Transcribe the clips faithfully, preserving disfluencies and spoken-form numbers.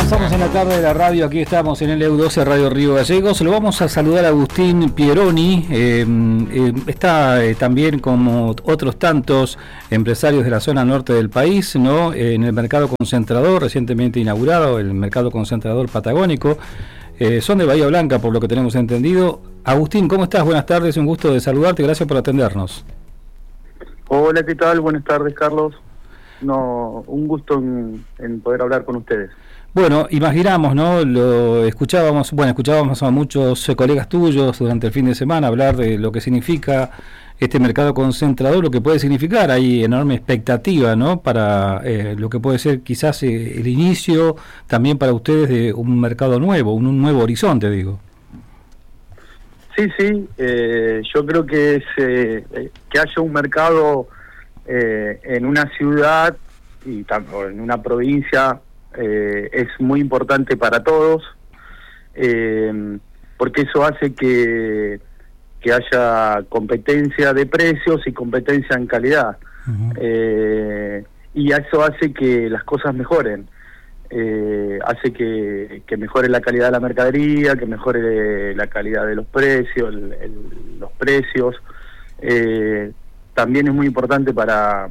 Estamos en la tarde de la radio, aquí estamos en el E U doce Radio Río Gallegos. Lo vamos a saludar a Agustín Pieroni, eh, eh, está eh, también como otros tantos empresarios de la zona norte del país, ¿no? Eh, en el mercado concentrador, recientemente inaugurado, el mercado concentrador patagónico. Eh, son de Bahía Blanca, por lo que tenemos entendido. Agustín, ¿cómo estás? Buenas tardes, un gusto de saludarte, gracias por atendernos. Hola, ¿qué tal? Buenas tardes, Carlos. No, un gusto en, en poder hablar con ustedes. Bueno, imaginamos, ¿no? Lo escuchábamos, bueno, escuchábamos a muchos colegas tuyos durante el fin de semana hablar de lo que significa este mercado concentrador, lo que puede significar. Hay enorme expectativa, ¿no? Para eh, lo que puede ser quizás eh, el inicio también para ustedes de un mercado nuevo, un, un nuevo horizonte, digo. Sí, sí, eh, yo creo que es eh, que haya un mercado eh, en una ciudad y tanto en una provincia eh, es muy importante para todos, eh, porque eso hace que, que haya competencia de precios y competencia en calidad. Uh-huh. eh, y eso hace que las cosas mejoren. Eh, hace que, que mejore la calidad de la mercadería, que mejore la calidad de los precios, el, el, los precios. Eh, también es muy importante para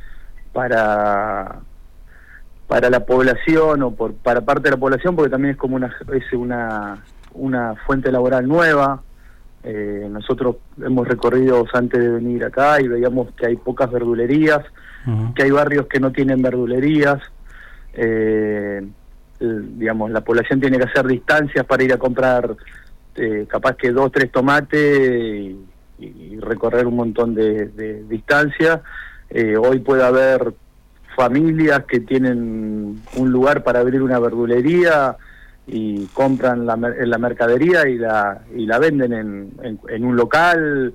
para para la población o por para parte de la población, porque también es como una es una una fuente laboral nueva. Eh, nosotros hemos recorrido antes de venir acá y veíamos que hay pocas verdulerías, uh-huh. que hay barrios que no tienen verdulerías. Eh, digamos, la población tiene que hacer distancias para ir a comprar eh, capaz que dos, tres tomates y, y recorrer un montón de, de distancia. Eh, hoy puede haber familias que tienen un lugar para abrir una verdulería y compran la, la mercadería y la y la venden en, en, en un local,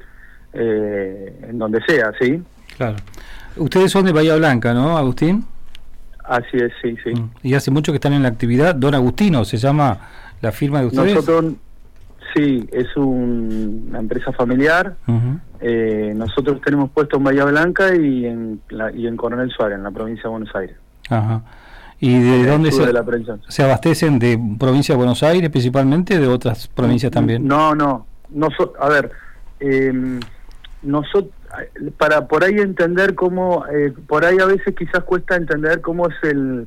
eh, en donde sea, ¿sí? Claro. Ustedes son de Bahía Blanca, ¿no, Agustín? Así es, sí, sí. Y hace mucho que están en la actividad. Don Agustino se llama la firma de ustedes. Nosotros, sí, es un, una empresa familiar. Uh-huh. Eh, nosotros tenemos puesto en Bahía Blanca y en la, y en Coronel Suárez, en la provincia de Buenos Aires. Ajá. ¿Y de en dónde se, de la se abastecen? ¿De provincia de Buenos Aires principalmente? ¿De otras provincias también? No, no. Noso- a ver, eh, nosotros... para por ahí entender cómo, eh, por ahí a veces quizás cuesta entender cómo es el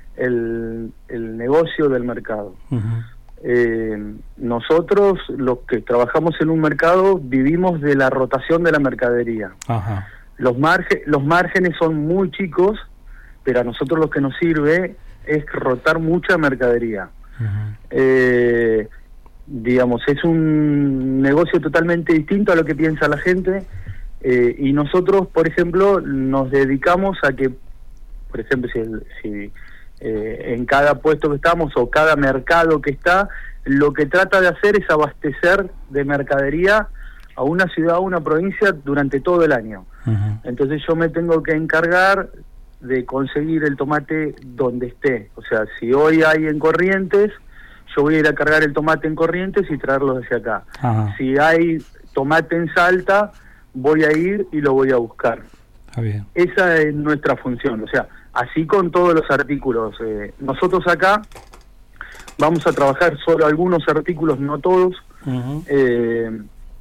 el, el negocio del mercado. Uh-huh. Eh, nosotros, los que trabajamos en un mercado, vivimos de la rotación de la mercadería. Uh-huh. Los marge, los márgenes son muy chicos, pero a nosotros lo que nos sirve es rotar mucha mercadería. Uh-huh. Eh, digamos, es un negocio totalmente distinto a lo que piensa la gente. Eh, y nosotros, por ejemplo, nos dedicamos a que, por ejemplo, si, el, si eh, en cada puesto que estamos o cada mercado que está, lo que trata de hacer es abastecer de mercadería a una ciudad o una provincia durante todo el año. Uh-huh. Entonces yo me tengo que encargar de conseguir el tomate donde esté. O sea, si hoy hay en Corrientes, yo voy a ir a cargar el tomate en Corrientes y traerlo hacia acá. Uh-huh. Si hay tomate en Salta, voy a ir y lo voy a buscar. Ah, bien. Esa es nuestra función, o sea, así con todos los artículos. Eh, nosotros acá vamos a trabajar solo algunos artículos, no todos, uh-huh. eh,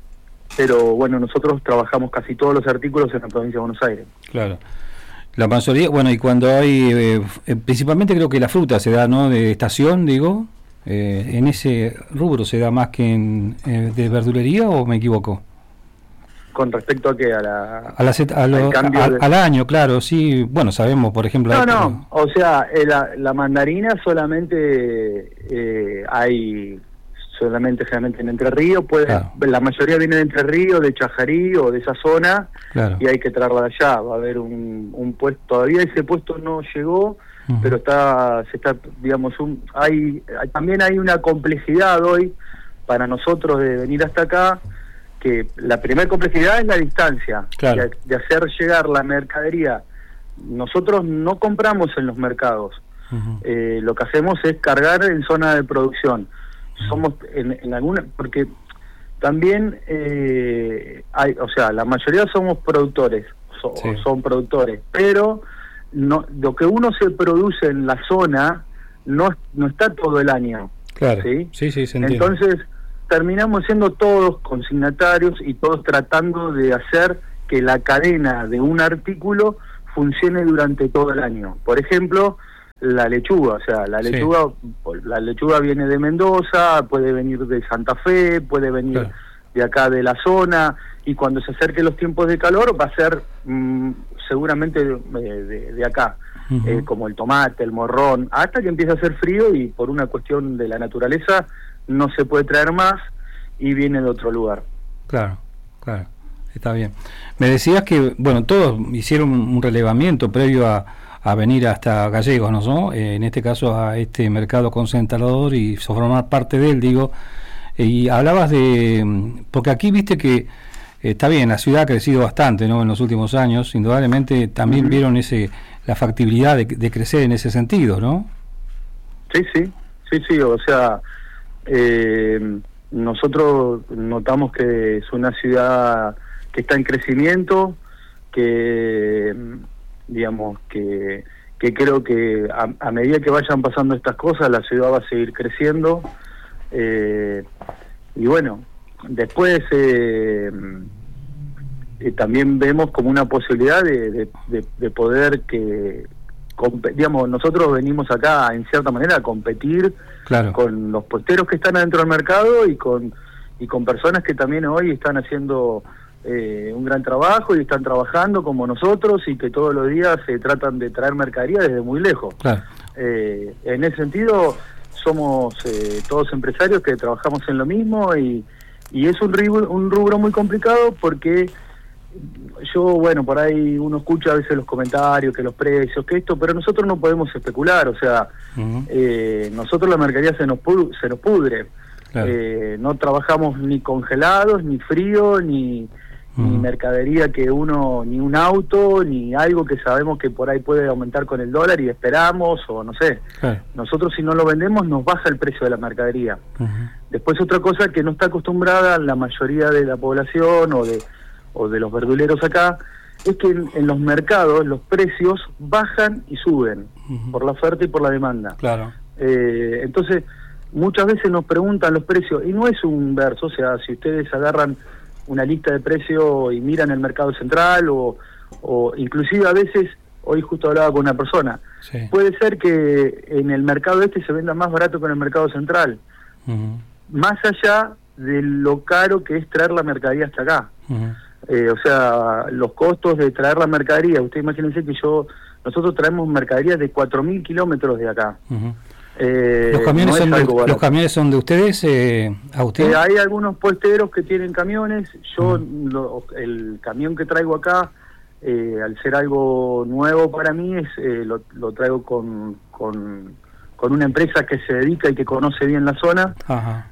pero bueno, nosotros trabajamos casi todos los artículos en la provincia de Buenos Aires. Claro. La mayoría, bueno, y cuando hay, eh, eh, principalmente creo que la fruta se da, ¿no?, de estación, digo, eh, ¿en ese rubro se da más que en eh, de verdulería o me equivoco? ¿Con respecto a qué? A la, a la a lo, al, a, de... al año, claro, sí. Bueno, sabemos, por ejemplo... No, no, o sea, eh, la, la mandarina solamente eh, hay, solamente generalmente en Entre Ríos, puede, claro. La mayoría viene de Entre Ríos, de Chajarí o de esa zona, claro. Y hay que traerla de allá. Va a haber un, un puesto, todavía ese puesto no llegó, uh-huh. Pero está, se está, digamos, un, hay, también hay una complejidad hoy para nosotros de venir hasta acá, que la primera complejidad es la distancia, claro. de, de hacer llegar la mercadería. Nosotros no compramos en los mercados, uh-huh. eh, lo que hacemos es cargar en zona de producción. Uh-huh. Somos en, en alguna, porque también eh, hay, o sea, la mayoría somos productores, so, sí. son productores, pero no, lo que uno se produce en la zona no, no está todo el año. Claro, ¿sí? Sí, sí, se entiende. Entonces, terminamos siendo todos consignatarios y todos tratando de hacer que la cadena de un artículo funcione durante todo el año. Por ejemplo, la lechuga, o sea, la lechuga, sí. la lechuga viene de Mendoza, puede venir de Santa Fe, puede venir claro. de acá de la zona, y cuando se acerquen los tiempos de calor va a ser mmm, seguramente de, de, de acá, uh-huh. eh, como el tomate, el morrón, hasta que empiece a hacer frío y por una cuestión de la naturaleza no se puede traer más y viene de otro lugar. Claro, claro, está bien. Me decías que, bueno, todos hicieron un relevamiento previo a, a venir hasta Gallegos, ¿no? Eh, en este caso a este mercado concentrador y formar parte de él, digo, eh, y hablabas de, porque aquí viste que eh, está bien, la ciudad ha crecido bastante, ¿no? En los últimos años, indudablemente también uh-huh. vieron ese la factibilidad de, de crecer en ese sentido, ¿no? Sí, sí, sí, sí, o sea, eh, nosotros notamos que es una ciudad que está en crecimiento, que digamos que, que creo que a, a medida que vayan pasando estas cosas la ciudad va a seguir creciendo, eh, y bueno, después eh, eh, también vemos como una posibilidad de, de, de, de poder que digamos, nosotros venimos acá en cierta manera a competir claro. con los puesteros que están adentro del mercado y con y con personas que también hoy están haciendo eh, un gran trabajo y están trabajando como nosotros y que todos los días se tratan de traer mercadería desde muy lejos. Claro. Eh, en ese sentido somos eh, todos empresarios que trabajamos en lo mismo y, y es un rubro, un rubro muy complicado porque yo, bueno, por ahí uno escucha a veces los comentarios, que los precios, que esto, pero nosotros no podemos especular, o sea, uh-huh. eh, nosotros la mercadería se nos pudre, se nos pudre. Claro. Eh, no trabajamos ni congelados, ni frío, ni, uh-huh. ni mercadería que uno, ni un auto, ni algo que sabemos que por ahí puede aumentar con el dólar y esperamos, o no sé. Claro. Nosotros si no lo vendemos nos baja el precio de la mercadería. Uh-huh. Después otra cosa que no está acostumbrada la mayoría de la población o de o de los verduleros acá, es que en, en los mercados los precios bajan y suben, uh-huh. por la oferta y por la demanda. Claro. Eh, entonces, muchas veces nos preguntan los precios, y no es un verso, o sea, si ustedes agarran una lista de precios y miran el mercado central, o, o inclusive a veces, hoy justo hablaba con una persona, sí. puede ser que en el mercado este se venda más barato que en el mercado central, uh-huh. más allá de lo caro que es traer la mercadería hasta acá. Uh-huh. Eh, o sea, los costos de traer la mercadería, ustedes imagínense que yo nosotros traemos mercadería de cuatro mil kilómetros de acá. Uh-huh. eh, ¿Los, camiones no son de, ¿Los camiones son de ustedes, eh, Agustín? Eh, hay algunos puesteros que tienen camiones, yo uh-huh. lo, el camión que traigo acá, eh, al ser algo nuevo para mí, es eh, lo, lo traigo con, con, con una empresa que se dedica y que conoce bien la zona, uh-huh.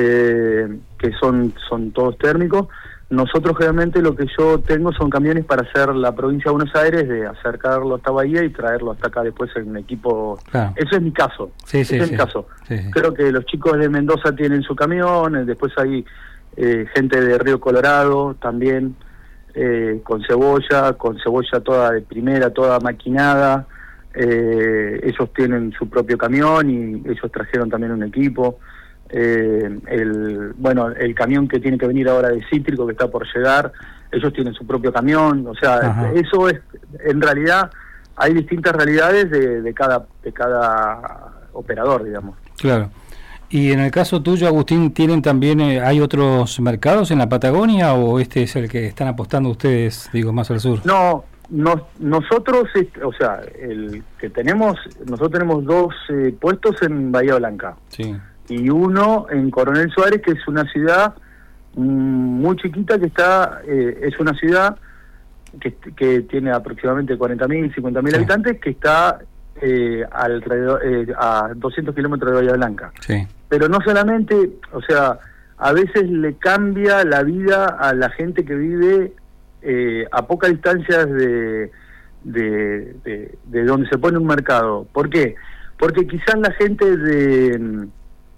eh, que son, son todos térmicos. Nosotros generalmente lo que yo tengo son camiones para hacer la provincia de Buenos Aires, de acercarlo hasta Bahía y traerlo hasta acá después en un equipo. Claro. Eso es mi caso. Sí, sí, Ese es sí. mi caso. Sí, sí. Creo que los chicos de Mendoza tienen su camión, después hay eh, gente de Río Colorado también, eh, con cebolla, con cebolla toda de primera, toda maquinada. Eh, ellos tienen su propio camión y ellos trajeron también un equipo. Eh, el bueno el camión que tiene que venir ahora de Cítrico, que está por llegar, ellos tienen su propio camión, o sea, Ajá. eso es, en realidad hay distintas realidades de, de cada de cada operador, digamos. Claro. Y en el caso tuyo, Agustín, ¿tienen también, eh, hay otros mercados en la Patagonia o este es el que están apostando ustedes, digo, más al sur? No, nos, nosotros, o sea, el que tenemos, nosotros tenemos dos eh, puestos en Bahía Blanca. Sí. Y uno en Coronel Suárez, que es una ciudad mmm, muy chiquita, que está eh, es una ciudad que, que tiene aproximadamente cuarenta mil, cincuenta mil sí. habitantes, que está eh, alrededor eh, a doscientos kilómetros de Bahía Blanca. Sí. Pero no solamente, o sea, a veces le cambia la vida a la gente que vive eh, a pocas distancias de, de, de, de donde se pone un mercado. ¿Por qué? Porque quizás la gente de...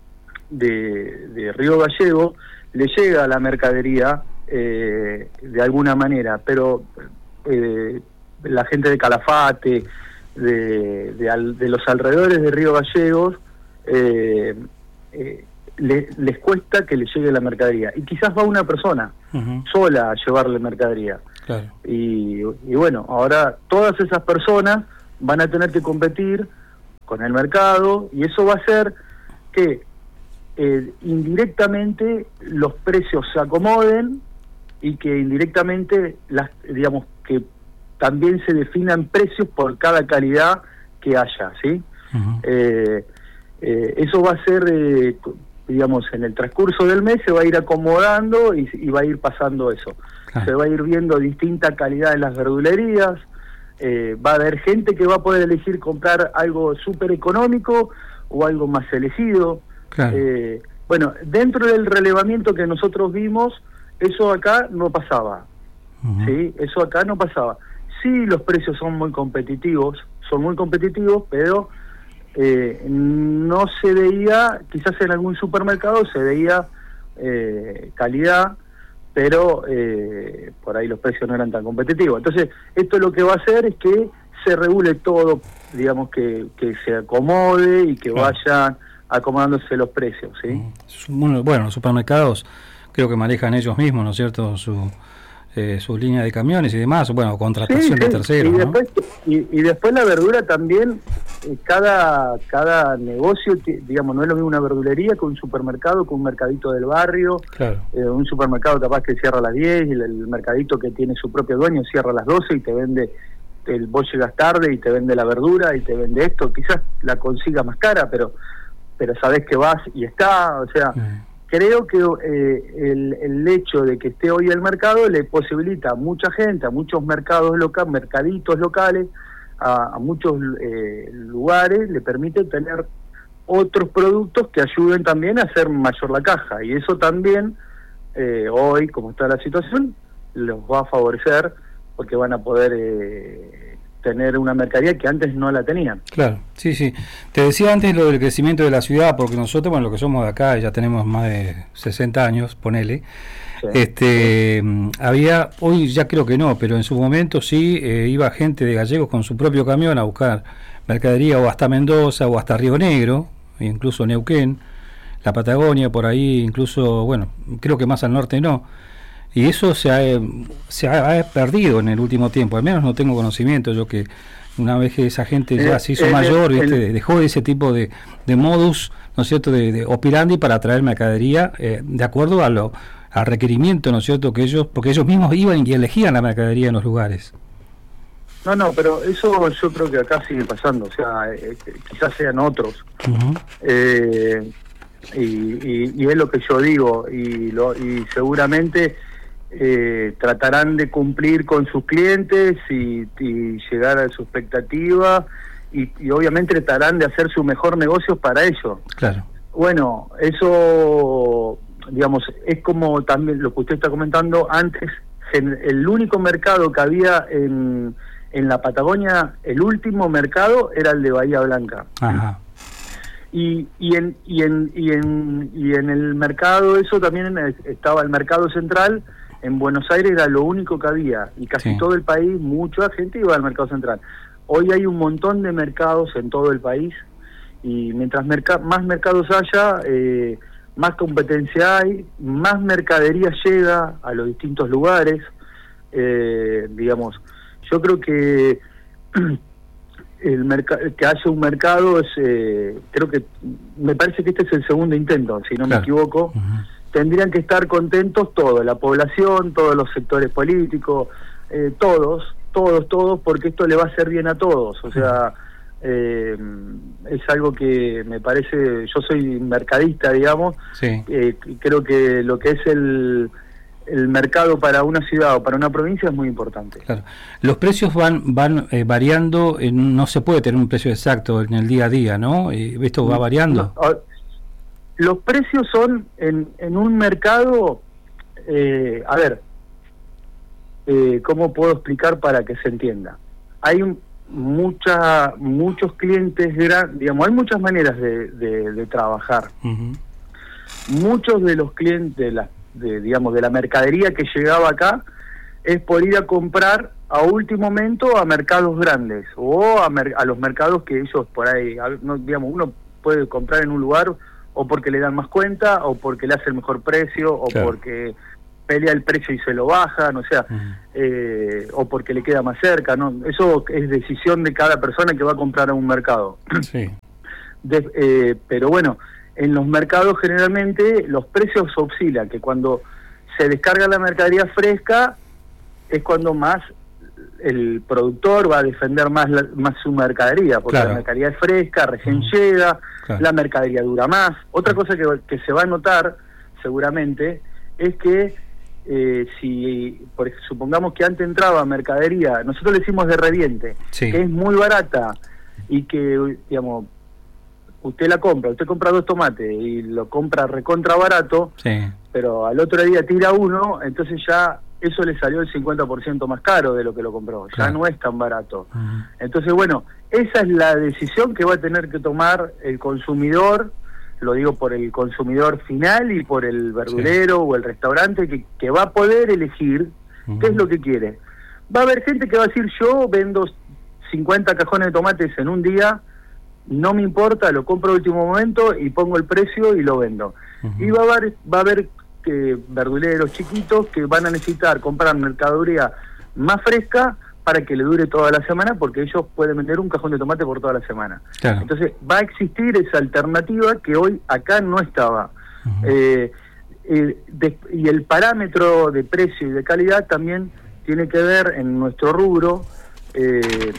De, de Río Gallego le llega la mercadería eh, de alguna manera, pero eh, la gente de Calafate, de, de, al, de los alrededores de Río Gallegos eh, eh, le, les cuesta que les llegue la mercadería. Y quizás va una persona uh-huh. sola a llevarle mercadería. Claro. Y, y bueno, ahora todas esas personas van a tener que competir con el mercado, y eso va a hacer que eh, indirectamente los precios se acomoden, y que indirectamente, las digamos, que también se definan precios por cada calidad que haya, ¿sí? Uh-huh. eh, eh, eso va a ser, eh, digamos, en el transcurso del mes se va a ir acomodando y, y va a ir pasando eso. Claro. Se va a ir viendo distinta calidad en las verdulerías, eh, va a haber gente que va a poder elegir comprar algo súper económico o algo más elegido. Claro. Eh, bueno, dentro del relevamiento que nosotros vimos, eso acá no pasaba. Uh-huh. ¿Sí? Eso acá no pasaba. Sí, los precios son muy competitivos, son muy competitivos, pero eh, no se veía, quizás en algún supermercado se veía eh, calidad, pero eh, por ahí los precios no eran tan competitivos. Entonces, esto lo que va a hacer es que se regule todo, digamos, que, que se acomode y que claro. vayan acomodándose los precios, ¿sí? Bueno, bueno, los supermercados creo que manejan ellos mismos, ¿no es cierto?, su eh, su línea de camiones y demás, bueno, contratación sí, sí. de terceros, y ¿no? Después, y, y después la verdura también, eh, cada cada negocio, digamos, no es lo mismo una verdulería que un supermercado, que un mercadito del barrio, claro. eh, un supermercado capaz que cierra a las diez, y el, el mercadito que tiene su propio dueño cierra a las doce y te vende, el, vos llegas tarde y te vende la verdura y te vende esto, quizás la consigas más cara, pero pero sabés que vas y está, o sea... Mm. Creo que eh, el, el hecho de que esté hoy el mercado le posibilita a mucha gente, a muchos mercados locales, mercaditos locales, a, a muchos eh, lugares, le permite tener otros productos que ayuden también a hacer mayor la caja. Y eso también, eh, hoy, como está la situación, los va a favorecer porque van a poder... Eh, tener una mercadería que antes no la tenían. Claro, sí, sí. Te decía antes lo del crecimiento de la ciudad, porque nosotros, bueno, lo que somos de acá, ya tenemos más de sesenta años, ponele, sí. este sí. había, hoy ya creo que no, pero en su momento sí, eh, iba gente de Gallegos con su propio camión a buscar mercadería o hasta Mendoza o hasta Río Negro, incluso Neuquén, la Patagonia, por ahí, incluso, bueno, creo que más al norte no. Y eso se ha, se ha perdido en el último tiempo, al menos no tengo conocimiento, yo que una vez que esa gente ya se hizo el, mayor, el, ¿viste? El, dejó ese tipo de, de modus, ¿no es cierto?, de, de operandi para traer mercadería eh, de acuerdo a lo al requerimiento, ¿no es cierto?, que ellos, porque ellos mismos iban y elegían la mercadería en los lugares. No, no, pero eso yo creo que acá sigue pasando, o sea, eh, quizás sean otros. Uh-huh. eh, y, y, y es lo que yo digo, y, lo, y seguramente... Eh, tratarán de cumplir con sus clientes y, y llegar a su expectativa y, y obviamente tratarán de hacer su mejor negocio para ello. Claro. Bueno, eso, digamos, es como también lo que usted está comentando antes, el único mercado que había en, en la Patagonia, el último mercado era el de Bahía Blanca. Ajá. Y, y, en, y, en, y, en, y en el mercado, eso también estaba el mercado central. En Buenos Aires era lo único que había, y casi sí. todo el país, mucha gente iba al mercado central. Hoy hay un montón de mercados en todo el país, y mientras merca- más mercados haya, eh, más competencia hay, más mercadería llega a los distintos lugares. Eh, digamos, yo creo que el merc- que haya un mercado es, eh, creo que, me parece que este es el segundo intento, si no claro. me equivoco. Uh-huh. Tendrían que estar contentos todos, la población, todos los sectores políticos, eh, todos, todos, todos, porque esto le va a hacer bien a todos. O sea, eh, es algo que me parece, yo soy mercadista, digamos, sí. eh, creo que lo que es el, el mercado para una ciudad o para una provincia es muy importante. Claro. Los precios van van eh, variando, eh, no se puede tener un precio exacto en el día a día, ¿no? Eh, esto va variando. No, los precios son en, en un mercado, eh, a ver, eh, ¿cómo puedo explicar para que se entienda? Hay un, mucha, muchos clientes, gran, digamos, hay muchas maneras de, de, de trabajar. Uh-huh. Muchos de los clientes, de la, de, digamos, de la mercadería que llegaba acá, es por ir a comprar a último momento a mercados grandes o a, mer a los mercados que ellos por ahí, no, digamos, uno puede comprar en un lugar o porque le dan más cuenta o porque le hace el mejor precio o claro. porque pelea el precio y se lo bajan, o sea, uh-huh. eh, o porque le queda más cerca, ¿no? Eso es decisión de cada persona que va a comprar a un mercado. Sí. De, eh, pero bueno, en los mercados generalmente los precios oscilan, que cuando se descarga la mercadería fresca es cuando más el productor va a defender más la, más su mercadería, porque claro. la mercadería es fresca, recién uh-huh. llega, claro. la mercadería dura más. Otra cosa que, que se va a notar seguramente es que Eh, si por, supongamos que antes entraba mercadería, nosotros le decimos de reviente, sí. que es muy barata y que, digamos, usted la compra, usted compra dos tomates y lo compra recontra barato, sí. pero al otro día tira uno, entonces ya eso le salió el cincuenta por ciento más caro de lo que lo compró, ya claro. no es tan barato. Uh-huh. Entonces, bueno, esa es la decisión que va a tener que tomar el consumidor. Lo digo por el consumidor final y por el verdulero sí. o el restaurante que, que va a poder elegir uh-huh. qué es lo que quiere. Va a haber gente que va a decir, yo vendo cincuenta cajones de tomates en un día, no me importa, lo compro a último momento y pongo el precio y lo vendo. Uh-huh. Y va a haber, va a haber que verduleros chiquitos que van a necesitar comprar mercadería más fresca para que le dure toda la semana, porque ellos pueden vender un cajón de tomate por toda la semana. Claro. Entonces va a existir esa alternativa que hoy acá no estaba. Uh-huh. eh, eh, de, y el parámetro de precio y de calidad también tiene que ver en nuestro rubro, eh,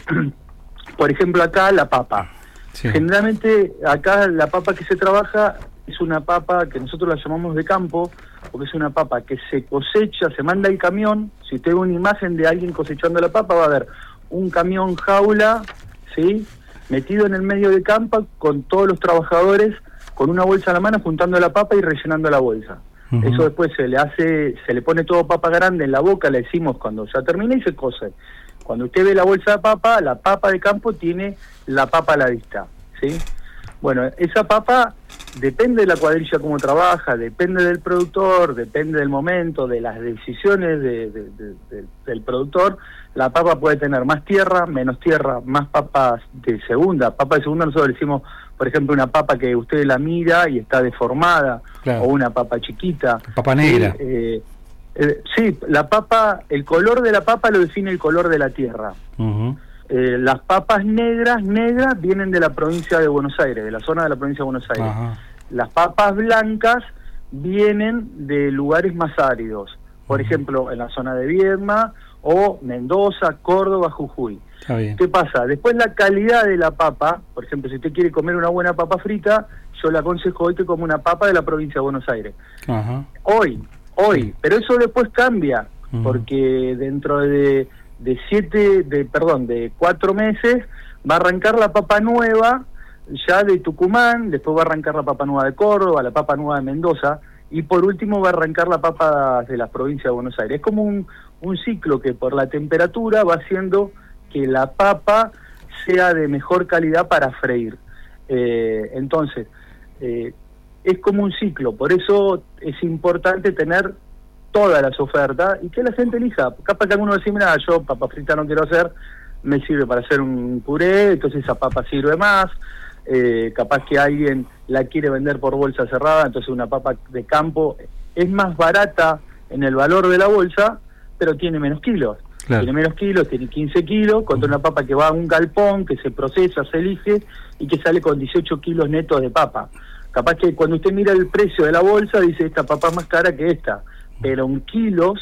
por ejemplo acá la papa. Sí. Generalmente acá la papa que se trabaja es una papa que nosotros la llamamos de campo, porque es una papa que se cosecha, se manda el camión. Si usted ve una imagen de alguien cosechando la papa, va a ver un camión jaula, ¿sí?, metido en el medio de campo con todos los trabajadores con una bolsa en la mano juntando la papa y rellenando la bolsa. Uh-huh. Eso después se le hace, se le pone todo papa grande en la boca, le decimos cuando ya termina y se cose. Cuando usted ve la bolsa de papa, la papa de campo tiene la papa a la vista, ¿sí? Bueno, esa papa depende de la cuadrilla cómo trabaja, depende del productor, depende del momento, de las decisiones de, de, de, de, del productor. La papa puede tener más tierra, menos tierra, más papas de segunda. Papa de segunda nosotros decimos, por ejemplo, una papa que usted la mira y está deformada, claro. o una papa chiquita. Papa negra. Eh, eh, sí, la papa, el color de la papa lo define el color de la tierra. Uh-huh. Eh, las papas negras, negras, vienen de la provincia de Buenos Aires, de la zona de la provincia de Buenos Aires. Ajá. Las papas blancas vienen de lugares más áridos, por uh-huh. ejemplo, en la zona de Viedma o Mendoza, Córdoba, Jujuy. Está bien. ¿Qué pasa? Después la calidad de la papa, por ejemplo, si usted quiere comer una buena papa frita, yo le aconsejo hoy que coma una papa de la provincia de Buenos Aires. Ajá. Hoy, hoy, sí. pero eso después cambia, uh-huh. porque dentro de... de siete, de perdón, de cuatro meses, va a arrancar la papa nueva, ya de Tucumán, después va a arrancar la papa nueva de Córdoba, la papa nueva de Mendoza, y por último va a arrancar la papa de la provincia de Buenos Aires. Es como un, un ciclo que por la temperatura va haciendo que la papa sea de mejor calidad para freír. Eh, entonces, eh, es como un ciclo, por eso es importante tener todas las ofertas y que la gente elija. Capaz que alguno dice, mira, yo papa frita no quiero hacer, me sirve para hacer un puré, entonces esa papa sirve más. Eh, capaz que alguien la quiere vender por bolsa cerrada, entonces una papa de campo es más barata en el valor de la bolsa, pero tiene menos kilos. Claro. Tiene menos kilos, tiene quince kilos, contra una papa que va a un galpón, que se procesa, se elige y que sale con dieciocho kilos netos de papa. Capaz que cuando usted mira el precio de la bolsa, dice, esta papa es más cara que esta, pero en kilos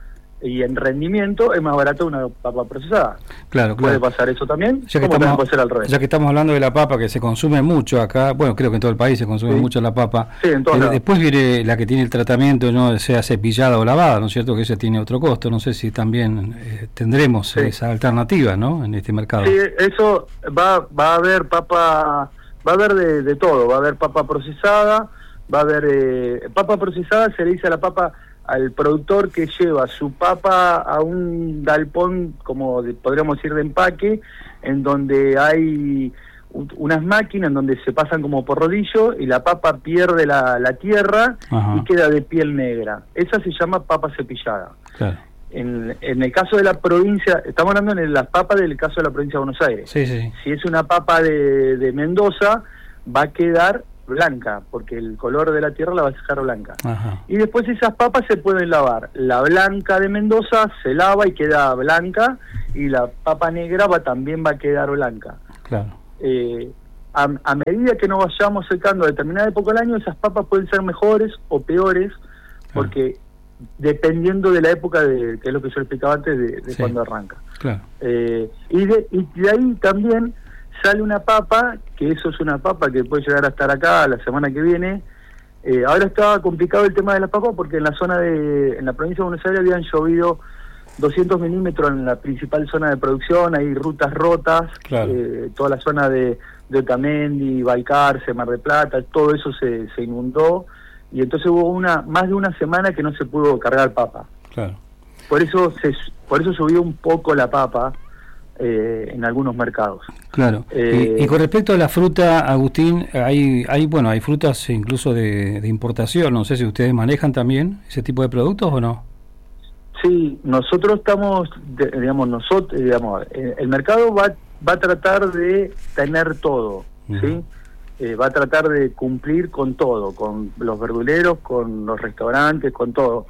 y en rendimiento es más barato una papa procesada. Claro, claro. ¿Puede pasar eso también? Ya que, ¿Cómo estamos, puede ser al revés? Ya que estamos hablando de la papa, que se consume mucho acá, bueno, creo que en todo el país se consume sí. mucho la papa. Sí, en todos eh, lados. Después viene la que tiene el tratamiento, no sea cepillada o lavada, ¿no es cierto? Que esa tiene otro costo. No sé si también eh, tendremos sí. esa alternativa, ¿no? En este mercado. Sí, eso va, va a haber papa, va a haber de, de todo. Va a haber papa procesada, va a haber eh, papa procesada, se le dice a la papa, al productor que lleva su papa a un galpón, como de, podríamos decir de empaque, en donde hay u, unas máquinas en donde se pasan como por rodillo y la papa pierde la, la tierra. Ajá. Y queda de piel negra. Esa se llama papa cepillada. Claro. en, en el caso de la provincia, estamos hablando en las papas del caso de la provincia de Buenos Aires. Sí, sí. Si es una papa de, de Mendoza, va a quedar blanca, porque el color de la tierra la va a dejar blanca. Ajá. Y después esas papas se pueden lavar. La blanca de Mendoza se lava y queda blanca, y la papa negra va también va a quedar blanca. Claro. Eh, a, a medida que nos vayamos secando a determinada época del año, esas papas pueden ser mejores o peores, porque claro, dependiendo de la época, de que es lo que yo explicaba antes, de, de sí, cuando arranca. Claro. Eh, y, de, y de ahí también sale una papa, que eso es una papa que puede llegar a estar acá la semana que viene. Eh, ahora estaba complicado el tema de las papas porque en la zona de, en la provincia de Buenos Aires habían llovido doscientos milímetros en la principal zona de producción, hay rutas rotas, claro, eh, toda la zona de, de Otamendi, Balcarce, Mar del Plata, todo eso se, se inundó, y entonces hubo una más de una semana que no se pudo cargar papa. Claro. Por eso se, por eso subió un poco la papa eh, en algunos mercados. Claro. Eh, y, y con respecto a la fruta, Agustín, hay, hay bueno, hay frutas incluso de, de importación. No sé si ustedes manejan también ese tipo de productos o no. Sí, nosotros estamos, digamos, nosotros, digamos, el mercado va va a tratar de tener todo, uh-huh, ¿sí? Eh, va a tratar de cumplir con todo, con los verduleros, con los restaurantes, con todo.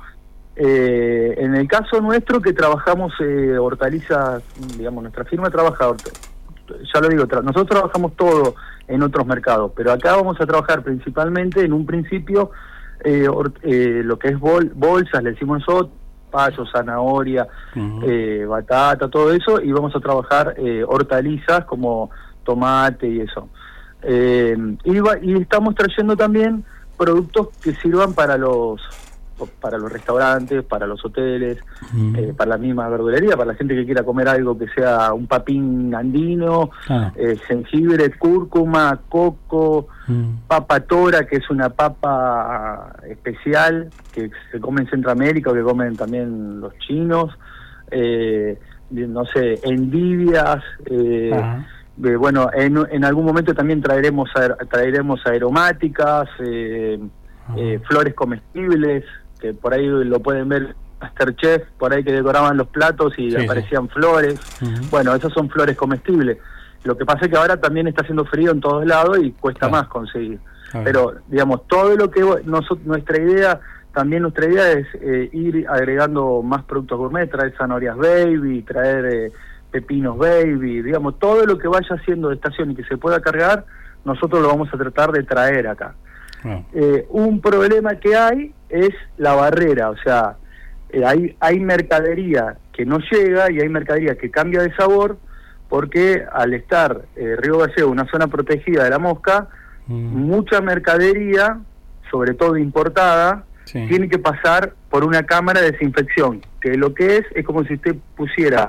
Eh, en el caso nuestro, que trabajamos eh, hortalizas, digamos, nuestra firma trabaja, ya lo digo, tra- nosotros trabajamos todo en otros mercados, pero acá vamos a trabajar principalmente, en un principio, eh, or- eh, lo que es bol- bolsas, le decimos nosotros, payo, zanahoria, uh-huh, eh, batata, todo eso, y vamos a trabajar eh, hortalizas como tomate y eso. Eh, y, va, y estamos trayendo también productos que sirvan para los para los restaurantes, para los hoteles, uh-huh, eh, para la misma verdulería, para la gente que quiera comer algo que sea un papín andino, ah, eh, jengibre, cúrcuma, coco, uh-huh, papa tora, que es una papa especial que se come en Centroamérica o que comen también los chinos, eh, no sé, endivias, eh, uh-huh, eh, bueno, en, en algún momento también traeremos traeremos aromáticas, eh, uh-huh, eh, flores comestibles, que por ahí lo pueden ver Masterchef, por ahí que decoraban los platos y sí, aparecían sí, flores. Uh-huh. Bueno, esas son flores comestibles. Lo que pasa es que ahora también está haciendo frío en todos lados y cuesta claro, más conseguir. Uh-huh. Pero, digamos, todo lo que nosotros, nuestra idea, también nuestra idea es eh, ir agregando más productos gourmet, traer zanahorias baby, traer eh, pepinos baby, digamos, todo lo que vaya haciendo de estación y que se pueda cargar, nosotros lo vamos a tratar de traer acá. Uh-huh. Eh, un problema que hay es la barrera, o sea, eh, hay hay mercadería que no llega y hay mercadería que cambia de sabor porque al estar eh, Río Gallegos, una zona protegida de la mosca, uh-huh, mucha mercadería, sobre todo importada, sí, tiene que pasar por una cámara de desinfección, que lo que es es como si usted pusiera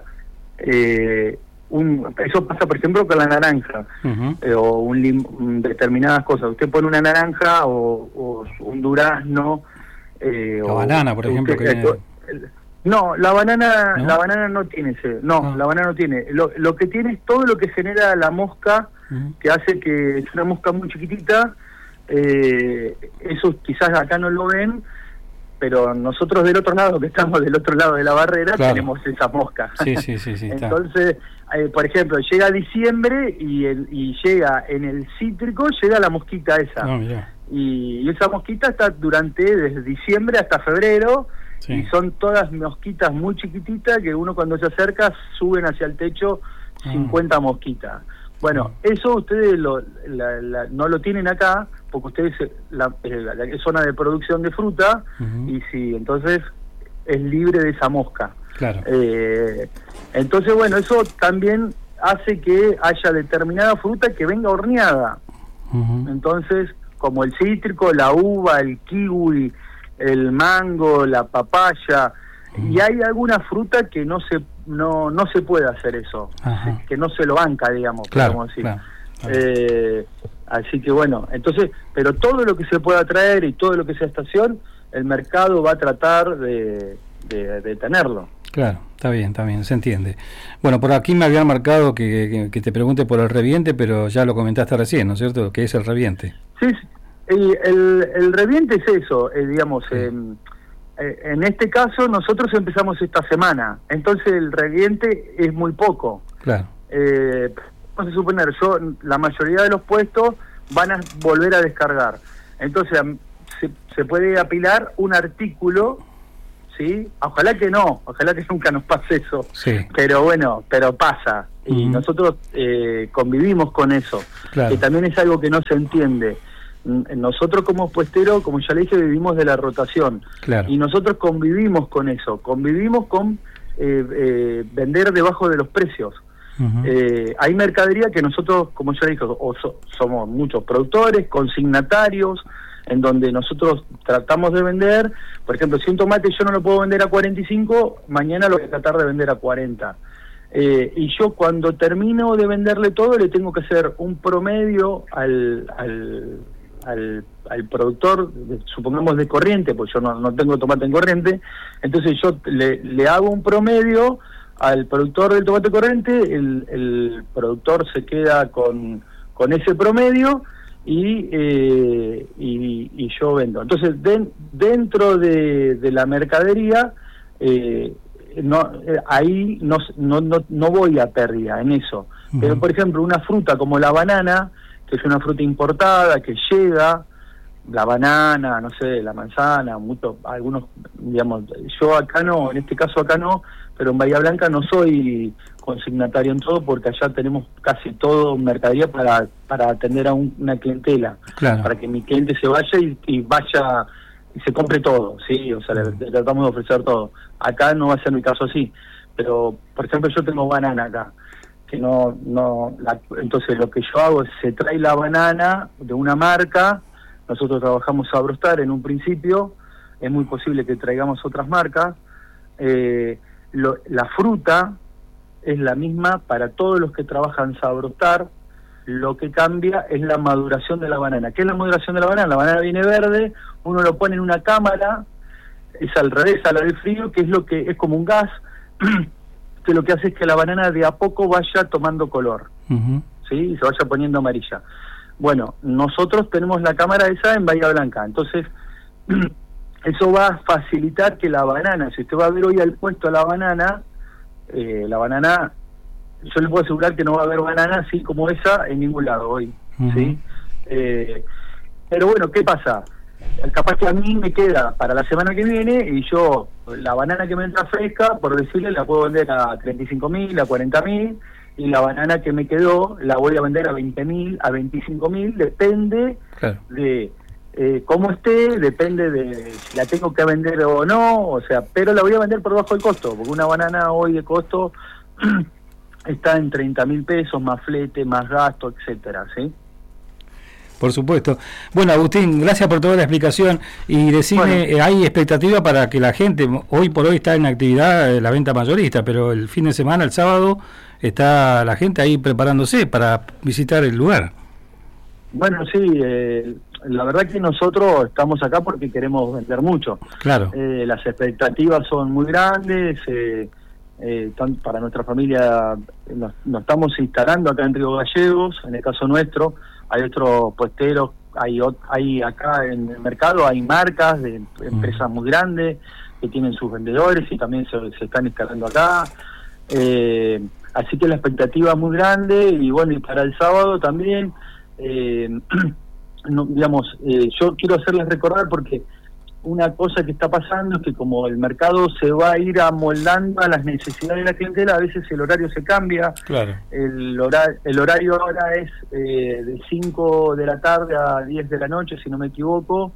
eh, un, eso pasa por ejemplo con la naranja, uh-huh, eh, o un lim, determinadas cosas, usted pone una naranja o, o un durazno, eh, la o, banana por ejemplo usted, que viene... el, no, la banana, ¿no? La banana no tiene ese, no, ah. la banana no tiene, lo, lo que tiene es todo lo que genera la mosca, uh-huh, que hace que es una mosca muy chiquitita, eh, eso quizás acá no lo ven, pero nosotros del otro lado, que estamos del otro lado de la barrera, claro, tenemos esa mosca. Sí, sí, sí, sí, entonces, eh, por ejemplo, llega diciembre y, el, y llega en el cítrico, llega la mosquita esa. Oh, y, y esa mosquita está durante, desde diciembre hasta febrero, sí, y son todas mosquitas muy chiquititas que uno cuando se acerca suben hacia el techo cincuenta oh. mosquitas. Bueno, eso ustedes lo, la, la, no lo tienen acá, porque ustedes, la, la, la zona de producción de fruta, uh-huh, y sí, entonces es libre de esa mosca. Claro. Eh, entonces, bueno, eso también hace que haya determinada fruta que venga horneada. Uh-huh. Entonces, como el cítrico, la uva, el kiwi, el mango, la papaya, uh-huh, y hay alguna fruta que no se no no se puede hacer eso, ajá, que no se lo banca, digamos, claro, podemos decir. Claro, claro. Eh, así que bueno, entonces, pero todo lo que se pueda traer y todo lo que sea estación, el mercado va a tratar de, de, de tenerlo. Claro, está bien, está bien, se entiende. Bueno, por aquí me habían marcado que, que, que te pregunte por el reviente, pero ya lo comentaste recién, ¿no es cierto? ¿Qué es el reviente? Sí, el, el, el reviente es eso, eh, digamos, sí, eh, eh, en este caso nosotros empezamos esta semana, entonces el reviente es muy poco. Claro. Eh, vamos a suponer, yo, la mayoría de los puestos van a volver a descargar. Entonces se, se puede apilar un artículo, ¿sí? Ojalá que no, ojalá que nunca nos pase eso. Sí. Pero bueno, pero pasa. Y uh-huh. nosotros eh, convivimos con eso, claro. que también es algo que no se entiende. Nosotros como puesteros, como ya le dije, vivimos de la rotación. Claro. Y nosotros convivimos con eso, convivimos con eh, eh, vender debajo de los precios. Uh-huh. Eh, hay mercadería que nosotros, como ya dije, o so, somos muchos productores, consignatarios, en donde nosotros tratamos de vender, por ejemplo, si un tomate yo no lo puedo vender a cuarenta y cinco, mañana lo voy a tratar de vender a cuarenta. Eh, y yo cuando termino de venderle todo, le tengo que hacer un promedio al, al, al, al productor, de, supongamos de corriente, pues yo no, no tengo tomate en corriente, entonces yo le, le hago un promedio al productor del tomate corriente, el, el productor se queda con, con ese promedio y, eh, y, y yo vendo. Entonces, de, dentro de, de la mercadería, eh, no eh, ahí no, no, no, no voy a pérdida en eso. Uh-huh. Pero, por ejemplo, una fruta como la banana, que es una fruta importada, que llega, la banana, no sé, la manzana, mucho, algunos, digamos, yo acá no, en este caso acá no, pero en Bahía Blanca no soy consignatario en todo porque allá tenemos casi todo mercadería para para atender a un, una clientela, claro. para que mi cliente se vaya y, y vaya y se compre todo, sí, o sea, le, le tratamos de ofrecer todo. Acá no va a ser mi caso así, pero por ejemplo yo tengo banana acá, que no, no, la, entonces lo que yo hago es se trae la banana de una marca, nosotros trabajamos Sabrostar en un principio, es muy posible que traigamos otras marcas, eh, Lo, la fruta es la misma para todos los que trabajan Sabrostar, lo que cambia es la maduración de la banana. ¿Qué es la maduración de la banana? La banana viene verde, uno lo pone en una cámara, es al revés, a la del frío, que es lo que es como un gas, que lo que hace es que la banana de a poco vaya tomando color, uh-huh. ¿sí? Y se vaya poniendo amarilla. Bueno, nosotros tenemos la cámara esa en Bahía Blanca, entonces eso va a facilitar que la banana, si usted va a ver hoy al puesto a la banana, eh, la banana, yo le puedo asegurar que no va a haber banana así como esa en ningún lado hoy, uh-huh. ¿sí? Eh, pero bueno, ¿qué pasa? Capaz que a mí me queda para la semana que viene y yo, la banana que me entra fresca, por decirle, la puedo vender a treinta y cinco mil, a cuarenta mil, y la banana que me quedó la voy a vender a veinte mil, a veinticinco mil, depende claro. de... Eh, cómo esté, depende de si la tengo que vender o no, o sea, pero la voy a vender por debajo del costo, porque una banana hoy de costo está en treinta mil pesos, más flete, más gasto, etcétera, ¿sí? Por supuesto. Bueno, Agustín, gracias por toda la explicación y decime, bueno, eh, ¿hay expectativa para que la gente, hoy por hoy está en actividad eh, la venta mayorista, pero el fin de semana, el sábado, está la gente ahí preparándose para visitar el lugar? Bueno, sí, eh, la verdad que nosotros estamos acá porque queremos vender mucho. Claro. Eh, las expectativas son muy grandes, eh, eh, tanto para nuestra familia nos, nos estamos instalando acá en Río Gallegos, en el caso nuestro, hay otros puesteros, hay, hay acá en el mercado, hay marcas de empresas muy grandes que tienen sus vendedores y también se, se están instalando acá. Eh, así que la expectativa es muy grande y bueno, y para el sábado también... Eh, no, digamos, eh, yo quiero hacerles recordar porque una cosa que está pasando es que como el mercado se va a ir amoldando a las necesidades de la clientela, a veces el horario se cambia. Claro. El, hora, el horario ahora es eh, de cinco de la tarde a diez de la noche, si no me equivoco,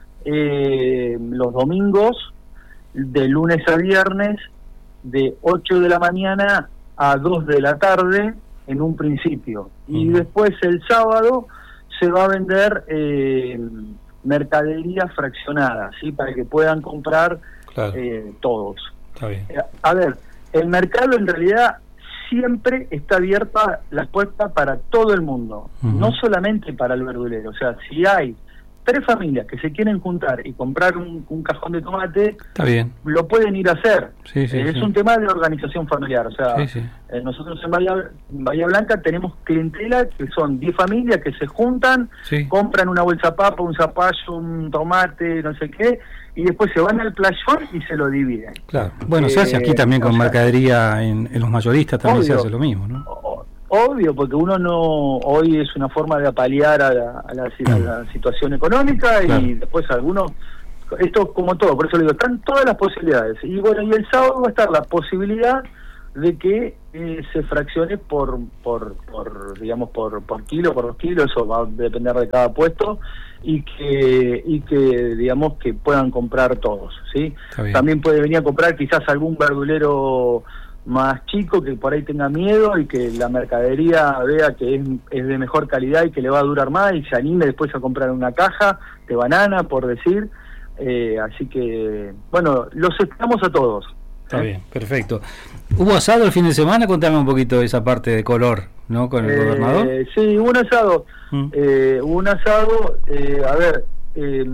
eh, los domingos, de lunes a viernes, de ocho de la mañana a dos de la tarde, en un principio, y uh-huh. después el sábado se va a vender eh, mercadería fraccionada, ¿sí? Para que puedan comprar claro. eh, todos. Está bien. Eh, a ver, el mercado en realidad siempre está abierta la puerta para todo el mundo, uh-huh. no solamente para el verdulero, o sea, si hay tres familias que se quieren juntar y comprar un, un cajón de tomate, está bien, lo pueden ir a hacer. Sí, sí, eh, es sí. un tema de organización familiar. O sea, Sí, sí. eh, nosotros en Bahía, en Bahía Blanca tenemos clientela que son diez familias que se juntan, Sí. compran una bolsa de papa, un zapallo, un tomate, no sé qué, y después se van al playón y se lo dividen. Claro. Bueno, se hace aquí Eh, también con o sea, mercadería en, en los mayoristas, también se obvio. hace lo mismo, ¿no? O- Obvio, porque uno no, hoy es una forma de apalear a la, a la, a la situación económica, Claro. y después algunos, esto como todo, por eso le digo, están todas las posibilidades. Y bueno, y el sábado va a estar la posibilidad de que eh, se fraccione por, por, por digamos, por, por kilo, por dos kilos, eso va a depender de cada puesto, y que, y que digamos, que puedan comprar todos, ¿sí? Está bien. También puede venir a comprar quizás algún verdulero más chico que por ahí tenga miedo y que la mercadería vea que es, es de mejor calidad y que le va a durar más y se anime después a comprar una caja de banana, por decir. Eh, así que, bueno, los esperamos a todos. Está bien, perfecto. ¿Hubo asado el fin de semana? Contame un poquito de esa parte de color, ¿no? Con el Eh, gobernador. Sí, hubo un asado. Mm. Eh, hubo un asado, eh, a ver, eh,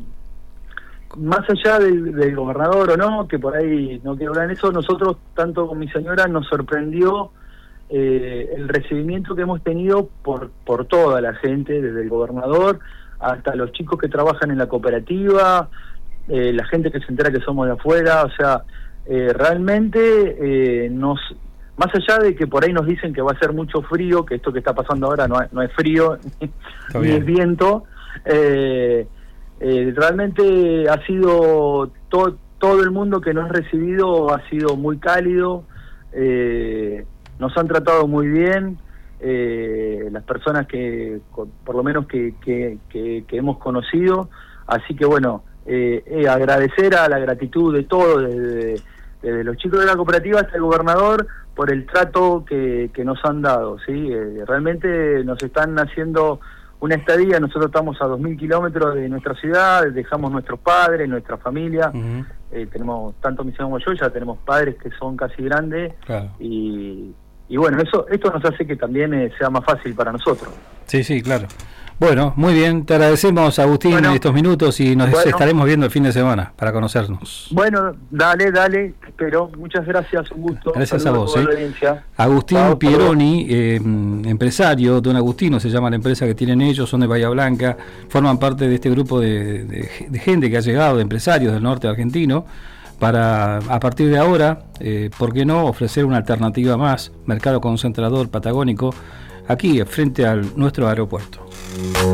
más allá del, del gobernador o no, que por ahí no quiero hablar en eso, nosotros, tanto con mi señora, nos sorprendió eh, el recibimiento que hemos tenido por, por toda la gente, desde el gobernador hasta los chicos que trabajan en la cooperativa, eh, la gente que se entera que somos de afuera, o sea, eh, realmente eh, nos... Más allá de que por ahí nos dicen que va a ser mucho frío, que esto que está pasando ahora no, no es frío, ni es viento, eh, eh, realmente ha sido to, todo el mundo que nos ha recibido ha sido muy cálido, eh, nos han tratado muy bien, eh, las personas que, por lo menos que, que, que, que hemos conocido, así que bueno, eh, eh, agradecer a la gratitud de todos, desde, desde los chicos de la cooperativa hasta el gobernador, por el trato que, que nos han dado, ¿sí? Eh, realmente nos están haciendo una estadía, nosotros estamos a dos mil kilómetros de nuestra ciudad, dejamos nuestros padres, nuestra familia, Uh-huh. eh, tenemos, tanto mi señor como yo, ya tenemos padres que son casi grandes, Claro. y, y bueno, eso esto nos hace que también eh, sea más fácil para nosotros. Sí, sí, claro. Bueno, muy bien, te agradecemos, Agustín, Bueno, estos minutos y nos bueno. estaremos viendo el fin de semana para conocernos. Bueno, dale, dale, pero muchas gracias, un gusto. Gracias a Saludos vos. por la ¿eh? audiencia. Agustín Chao, Pieroni, eh, empresario, Don Agustino se llama la empresa que tienen ellos, son de Bahía Blanca, forman parte de este grupo de, de, de gente que ha llegado, de empresarios del norte argentino, para a partir de ahora, eh, ¿por qué no ofrecer una alternativa más, mercado concentrador patagónico, aquí frente a nuestro aeropuerto?